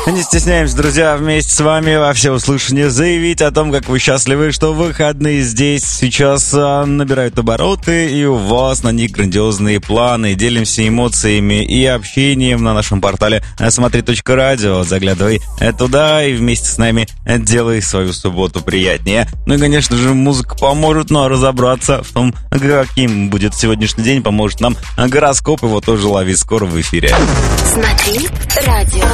Не стесняемся, друзья, вместе с вами во всеуслышание заявить о том, как вы счастливы, что выходные здесь сейчас набирают обороты, и у вас на них грандиозные планы. Делимся эмоциями и общением на нашем портале смотри.радио. Заглядывай туда и вместе с нами делай свою субботу приятнее. Ну и, конечно же, музыка поможет, ну а разобраться в том, каким будет сегодняшний день, поможет нам гороскоп. Его тоже лови скоро в эфире. Смотри радио.